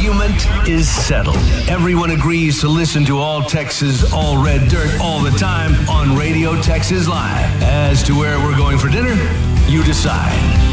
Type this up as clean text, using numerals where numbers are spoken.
argument is settled. Everyone agrees to listen to All Texas, All Red Dirt all the time on Radio Texas Live. As to where we're going for dinner, you decide.